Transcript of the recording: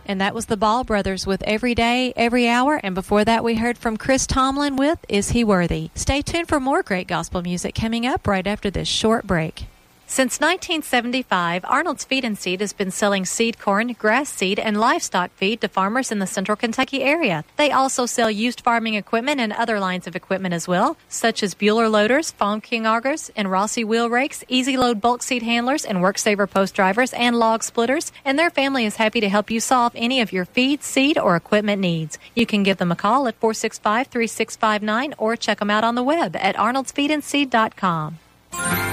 And that was the Ball Brothers with Every Day, Every Hour. And before that, we heard from Chris Tomlin with Is He Worthy? Stay tuned for more great gospel music coming up right after this short break. Since 1975, Arnold's Feed and Seed has been selling seed corn, grass seed, and livestock feed to farmers in the central Kentucky area. They also sell used farming equipment and other lines of equipment as well, such as Bueller loaders, Farm King augers, and Rossi wheel rakes, Easy Load bulk seed handlers, and WorkSaver post drivers and log splitters. And their family is happy to help you solve any of your feed, seed, or equipment needs. You can give them a call at 465-3659 or check them out on the web at arnoldsfeedandseed.com.